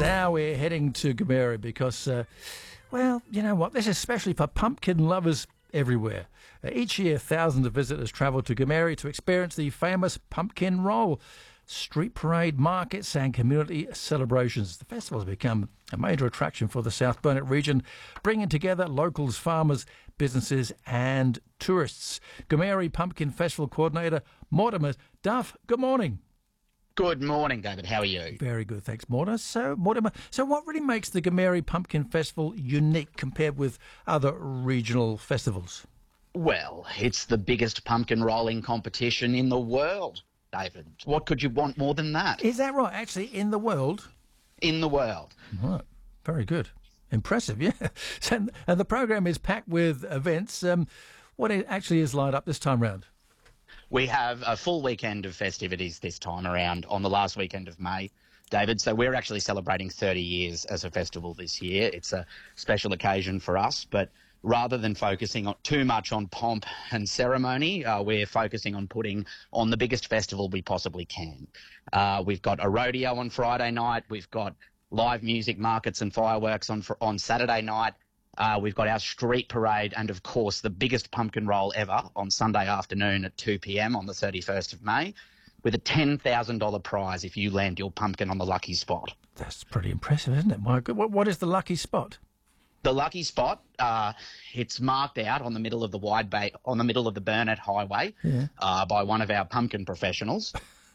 Now we're heading to Goomeri because, well, you know what? This is especially for pumpkin lovers everywhere. Each year, thousands of visitors travel to Goomeri to experience the famous pumpkin roll, street parade, markets and community celebrations. The festival has become a major attraction for the South Burnett region, bringing together locals, farmers, businesses and tourists. Goomeri Pumpkin Festival Coordinator Mortimer Duff, good morning. Good morning, David. How are you? Very good, thanks, Mortimer. So what really makes the Goomeri Pumpkin Festival unique compared with other regional festivals? Well, it's the biggest pumpkin rolling competition in the world, David. What could you want more than that? Is that right? Actually, in the world? In the world. Right. Very good. Impressive, yeah. And the program is packed with events. What it actually is lined up this time round? We have a full weekend of festivities this time around on the last weekend of May, David. So we're actually celebrating 30 years as a festival this year. It's a special occasion for us, but rather than focusing too much on pomp and ceremony, we're focusing on putting on the biggest festival we possibly can. We've got a rodeo on Friday night. We've got live music, markets and fireworks on Saturday night. We've got our street parade and, of course, the biggest pumpkin roll ever on Sunday afternoon at 2 p.m. on the 31st of May, with a $10,000 prize if you land your pumpkin on the lucky spot. That's pretty impressive, isn't it? My God, what is the lucky spot? The lucky spot, it's marked out on the middle of the on the middle of the Burnett Highway by one of our pumpkin professionals.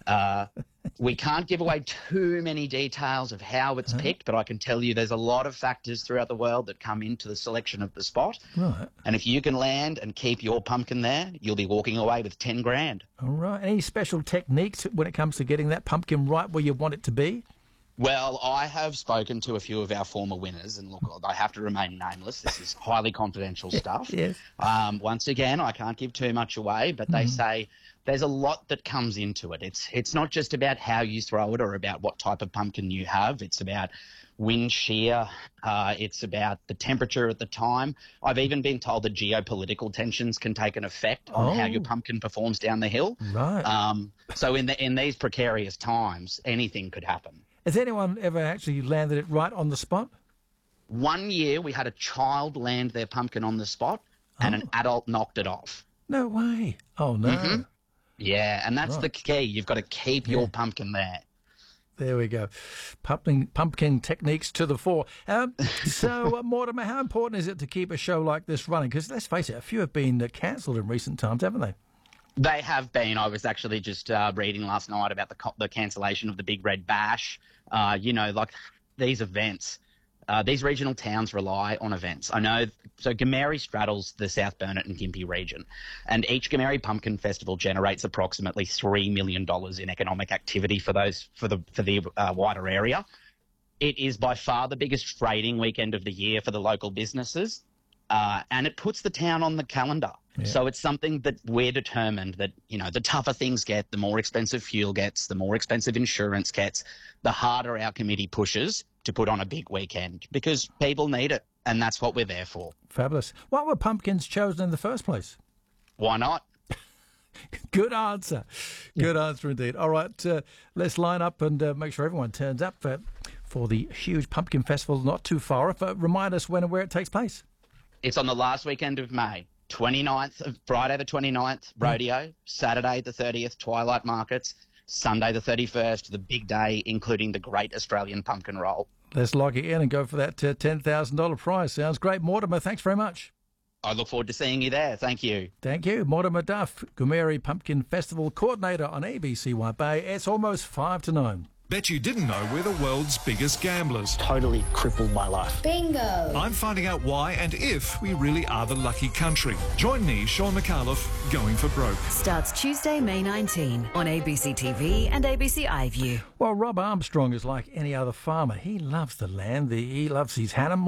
We can't give away too many details of how it's picked, but I can tell you there's a lot of factors throughout the world that come into the selection of the spot. Right. And if you can land and keep your pumpkin there, you'll be walking away with 10 grand. All right. Any special techniques when it comes to getting that pumpkin right where you want it to be? Well, I have spoken to a few of our former winners, and look, I have to remain nameless. This is highly confidential stuff. Yes. Once again, I can't give too much away, but they say there's a lot that comes into it. It's not just about how you throw it or about what type of pumpkin you have. It's about wind shear. It's about the temperature at the time. I've even been told that geopolitical tensions can take an effect on how your pumpkin performs down the hill. Right. So in these precarious times, anything could happen. Has anyone ever actually landed it right on the spot? One year we had a child land their pumpkin on the spot and an adult knocked it off. No way. Oh, no. Yeah, and that's the key. You've got to keep your pumpkin there. There we go. Pumpkin techniques to the fore. So, Mortimer, how important is it to keep a show like this running? Because let's face it, a few have been cancelled in recent times, haven't they? They have been. I was actually just reading last night about the cancellation of the Big Red Bash. Like these events, these regional towns rely on events. I know. So Goomeri straddles the South Burnett and Gympie region, and each Goomeri Pumpkin Festival generates approximately $3 million in economic activity for the wider area. It is by far the biggest trading weekend of the year for the local businesses, and it puts the town on the calendar. Yeah. So it's something that we're determined that, the tougher things get, the more expensive fuel gets, the more expensive insurance gets, the harder our committee pushes to put on a big weekend because people need it, and that's what we're there for. Fabulous. Why were pumpkins chosen in the first place? Why not? Good answer. Good answer indeed. All right, let's line up and make sure everyone turns up for the huge pumpkin festival not too far off. Remind us when and where it takes place. It's on the last weekend of May. Friday the 29th, rodeo, Saturday the 30th, twilight markets, Sunday the 31st, the big day, including the Great Australian Pumpkin Roll. Let's log it in and go for that $10,000 prize. Sounds great. Mortimer, thanks very much. I look forward to seeing you there. Thank you. Thank you. Mortimer Duff, Goomeri Pumpkin Festival Coordinator on ABC White Bay. It's almost 5 to 9. Bet you didn't know we're the world's biggest gamblers. Totally crippled my life. Bingo! I'm finding out why and if we really are the lucky country. Join me, Sean McAuliffe, Going for Broke. Starts Tuesday, May 19 on ABC TV and ABC iView. Well, Rob Armstrong is like any other farmer. He loves the land. He loves his animals.